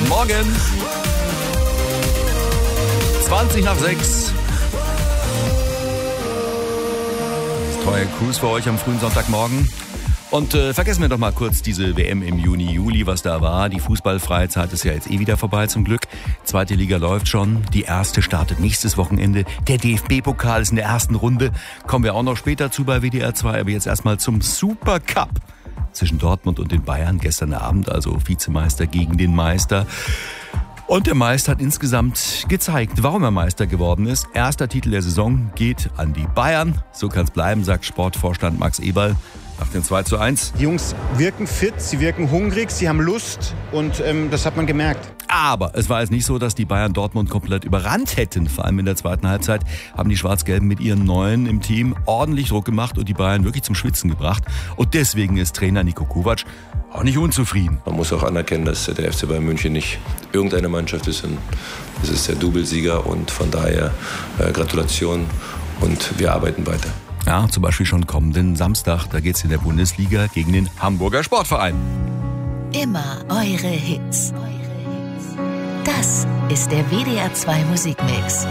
Morgen. 20 nach 6. Treue Cruise für euch am frühen Sonntagmorgen. Und vergessen wir doch mal kurz diese WM im Juni, Juli, was da war. Die Fußballfreizeit ist ja jetzt wieder vorbei zum Glück. Zweite Liga läuft schon. Die erste startet nächstes Wochenende. Der DFB-Pokal ist in der ersten Runde. Kommen wir auch noch später zu bei WDR 2. Aber jetzt erstmal zum Supercup zwischen Dortmund und den Bayern. Gestern Abend, also Vizemeister gegen den Meister. Und der Meister hat insgesamt gezeigt, warum er Meister geworden ist. Erster Titel der Saison geht an die Bayern. So kann es bleiben, sagt Sportvorstand Max Eberl. Nach dem 2:1. Die Jungs wirken fit, sie wirken hungrig, sie haben Lust und das hat man gemerkt. Aber es war jetzt nicht so, dass die Bayern Dortmund komplett überrannt hätten. Vor allem in der zweiten Halbzeit haben die Schwarz-Gelben mit ihren Neuen im Team ordentlich Druck gemacht und die Bayern wirklich zum Schwitzen gebracht. Und deswegen ist Trainer Niko Kovac auch nicht unzufrieden. Man muss auch anerkennen, dass der FC Bayern München nicht irgendeine Mannschaft ist. Es ist der Doublesieger und von daher Gratulation und wir arbeiten weiter. Ja, zum Beispiel schon kommenden Samstag, da geht's in der Bundesliga gegen den Hamburger Sportverein. Immer eure Hits. Das ist der WDR 2 Musikmix.